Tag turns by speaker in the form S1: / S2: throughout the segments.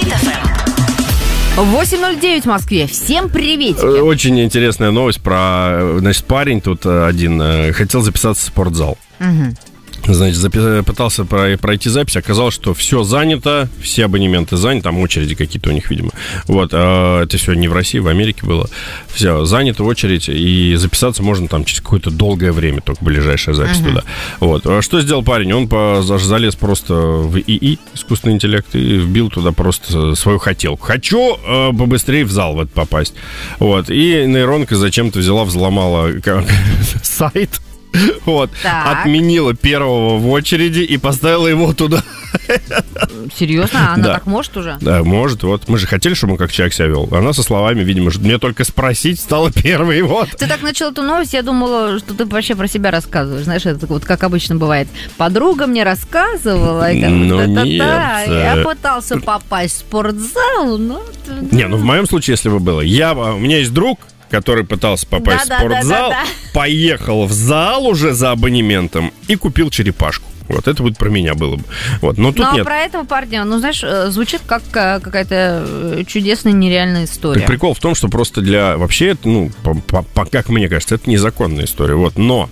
S1: 8:09 в Москве. Всем приветики.
S2: Очень интересная новость про... Значит, парень тут один хотел записаться в спортзал.
S1: Угу.
S2: Значит, пытался пройти запись, оказалось, что все занято, все абонементы заняты, там очереди какие-то у них, видимо. Вот, это все не в России, в Америке было. Все, занята очередь, и записаться можно там через какое-то долгое время, только ближайшая запись туда. Вот, что сделал парень? Он залез просто в ИИ, искусственный интеллект, и вбил туда просто свою хотелку. Хочу побыстрее в зал в это попасть. Вот, и нейронка зачем-то взломала сайт. Вот, отменила первого в очереди и поставила его туда.
S1: Серьезно? Она так может уже?
S2: Да, может. Вот мы же хотели, чтобы он как человек себя вел. Она со словами, видимо, мне только спросить стала первой. Вот.
S1: Ты так начал эту новость, я думала, что ты вообще про себя рассказываешь. Знаешь, это вот как обычно бывает. Подруга мне рассказывала.
S2: Ну нет.
S1: Я пытался попасть в спортзал, но...
S2: Не, ну в моем случае, если бы было. У меня есть друг, который пытался попасть в спортзал, поехал в зал уже за абонементом и купил черепашку. Вот это вот про меня было бы. Вот, но тут нет.
S1: Про этого парня, знаешь, звучит как какая-то чудесная, нереальная история.
S2: Так прикол в том, что просто вообще, как мне кажется, это незаконная история. Вот, но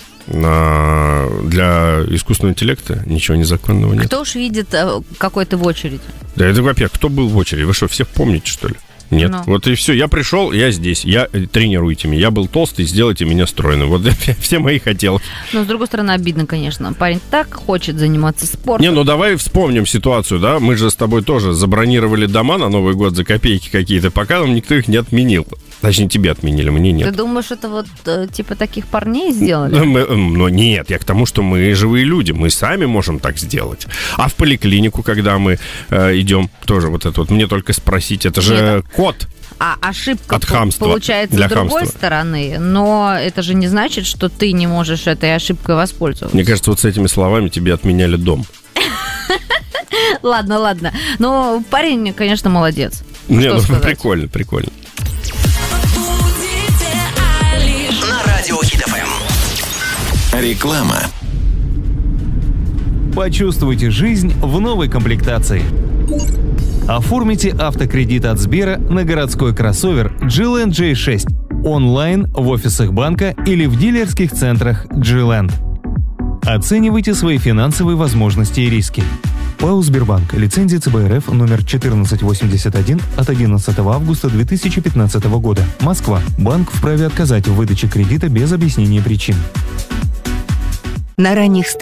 S2: для искусственного интеллекта ничего незаконного нет.
S1: Кто уж видит, какой ты в очереди?
S2: Да это, во-первых, кто был в очереди? Вы что, всех помните, что ли? Нет, вот и все, я пришел, я здесь, тренируйте меня, я был толстый, сделайте меня стройным, вот все мои хотелки.
S1: Но с другой стороны обидно, конечно, парень так хочет заниматься спортом.
S2: Не, давай вспомним ситуацию, да, мы же с тобой тоже забронировали дома на Новый год за копейки какие-то, пока нам никто их не отменил, точнее тебе отменили, мне нет.
S1: Ты думаешь, это вот типа таких парней сделали?
S2: Ну нет, я к тому, что мы живые люди, мы сами можем так сделать. А в поликлинику, когда мы идем, тоже вот это вот, мне только спросить, это же... Код.
S1: А ошибка
S2: от хамства,
S1: получается с другой стороны, но это же не значит, что ты не можешь этой ошибкой воспользоваться.
S2: Мне кажется, вот с этими словами тебе отменяли дом.
S1: Ладно. Но парень, конечно, молодец.
S2: Прикольно.
S3: На радио Хит FM. Реклама.
S4: Почувствуйте жизнь в новой комплектации. Оформите автокредит от Сбера на городской кроссовер GLand J6 онлайн в офисах банка или в дилерских центрах GLand. Оценивайте свои финансовые возможности и риски. ПАО «Сбербанк». Лицензия ЦБ РФ номер 1481 от 11 августа 2015 года. Москва. Банк вправе отказать в выдаче кредита без объяснения причин.
S5: На ранних